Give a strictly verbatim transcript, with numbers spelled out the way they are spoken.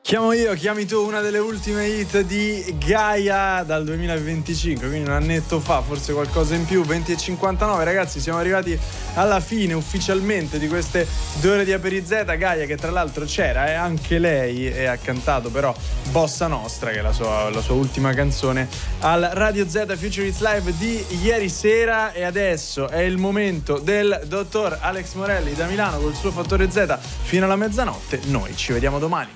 Chiamo io, chiami tu, una delle ultime hit di Gaia dal duemilaventicinque, quindi un annetto fa, forse qualcosa in più. Venti e cinquantanove, ragazzi, siamo arrivati alla fine ufficialmente di queste due ore di Aperizeta. Gaia, che tra l'altro c'era, e anche lei e ha cantato però Bossa Nostra, che è la sua, la sua ultima canzone, al Radio Z Future Hits Live di ieri sera. E adesso è il momento del dottor Alex Morelli da Milano col suo Fattore Z fino alla mezzanotte. Noi ci vediamo domani.